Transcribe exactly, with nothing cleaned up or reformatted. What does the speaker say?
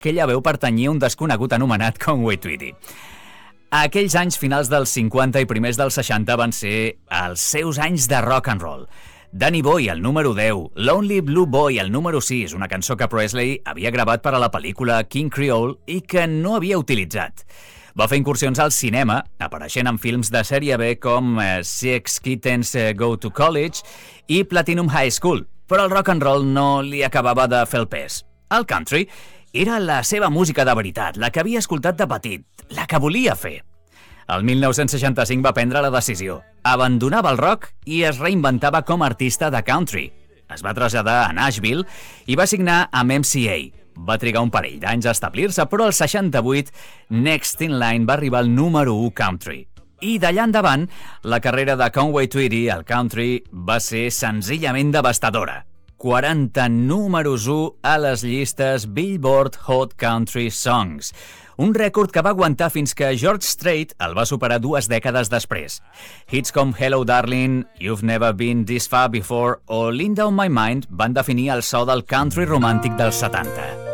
aquella veu pertanyia a un desconegut anomenat Conway Twitty. Aquells anys finals dels cinquanta i primers dels seixanta van ser els seus anys de rock and roll. Danny Boy, el número deu, Lonely Blue Boy, el número sis, una cançó que Presley havia gravat per a la pel·lícula King Creole i que no havia utilitzat. Va fer incursions al cinema, apareixent en films de sèrie B com Six Kittens Go to College i Platinum High School, però el rock and roll no li acabava de fer el pes. El country era la seva música de veritat, la que havia escoltat de petit, la que volia fer. El mil nou-cents seixanta-cinc va prendre la decisió. Abandonava el rock i es reinventava com a artista de country. Es va traslladar a Nashville i va signar amb M C A. Va trigar un parell d'anys a establir-se, però al seixanta-vuit Next in Line va arribar al número u country. I d'allà endavant, la carrera de Conway Twitty al country va ser senzillament devastadora. quaranta números u a les llistes Billboard Hot Country Songs. Un rècord que va aguantar fins que George Strait el va superar dues dècades després. Hits com Hello Darling, You've Never Been This Far Before o Linda on My Mind van definir el so del country romàntic dels setanta.